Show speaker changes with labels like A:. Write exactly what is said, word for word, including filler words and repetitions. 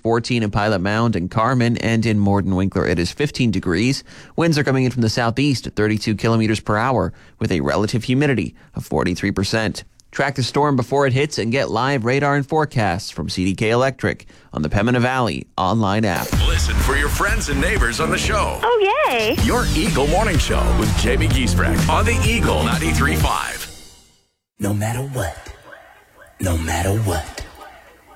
A: fourteen in Pilot Mound and Carmen, and in Mordenwinkler it is fifteen degrees. Winds are coming in from the southeast at thirty-two kilometers per hour with a relative humidity of forty-three percent. Track the storm before it hits and get live radar and forecasts from C D K Electric on the Pembina Valley online app.
B: Listen for your friends and neighbors on the show.
C: Oh, yay.
B: Your Eagle Morning Show with Jamie Giesbrecht on the Eagle ninety-three point five.
D: No matter what, no matter what.